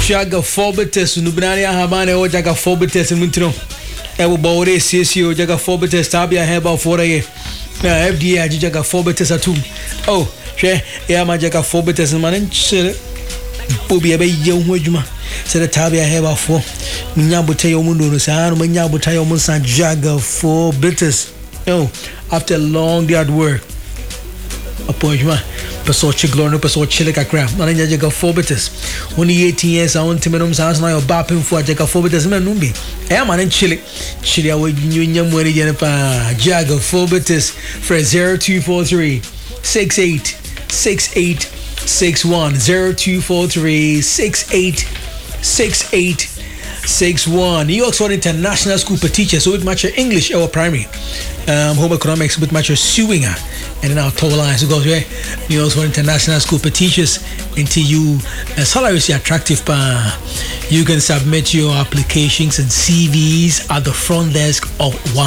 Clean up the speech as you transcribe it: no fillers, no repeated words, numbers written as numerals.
Jaga Forbitus, Nubrania Habane, or Jaga Forbitus and Mintro. Everybody says you, Jaga Forbitus, Tabia Heba for a FDA, Jaga Forbitus at 2. Oh, share, yeah, my Jaga Forbitus and Manin, Bobby Abbey, young Wajuma, said the Tabia Heba for Minabutayo Mundo, San, Minabutayo Musan, Jaga Forbitus. Oh, after a long day at work, a point, Paso Chiglorno, Paso Chilica crap, Mananja Jaga Forbitus. Only 18 years, I want to make them sound like a bapping for Jaga Forbitus, Manumbi. I am an Chili. Chili, I would union when again Jaga Forbitus for 0243 686861 0243 686861. New York City International School for Teachers, so with much English or primary. Home economics with much suing and then our toll lines goes where you also International School for Teachers into you salaries attractive you can submit your applications and CVs at the front desk of one